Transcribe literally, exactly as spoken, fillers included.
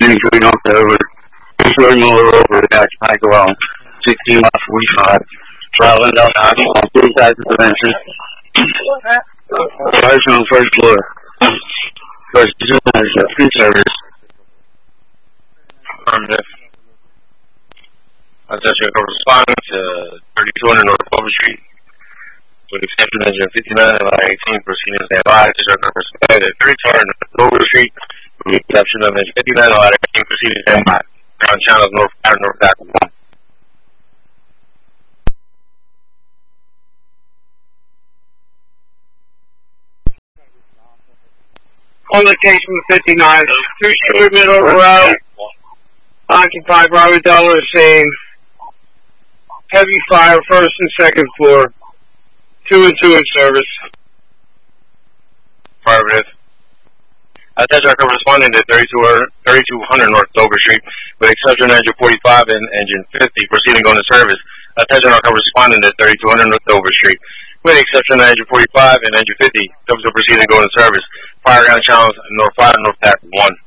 twenty-three North Dover. Three Miller over the guy I go on. sixteen by forty-five. Traveling down the aisle on three sides of the benches. First on the first floor. First two service. Affirmative. Attention corresponding to thirty-two hundred North Dover Street. With exception engine fifty-nine and line eighteen proceeding standby. Attention corresponding to thirty-two hundred North Dover Street. With the exception of engine fifty-nine and line eighteen proceeding standby. Ground channels North Fire, North Back one. On location fifty-nine, two Stewart Middle Road, occupied Robert Dollar scene. Heavy fire, first and second floor. Two and two in service. Affirmative. Attention corresponding to thirty-two hundred North Dover Street, with exception of engine forty-five and engine fifty proceeding on the service. Attention corresponding to thirty-two hundred North Dover Street, with exception of engine forty-five and engine fifty, those are proceeding on the service. Fire ground channels North five, North Back one.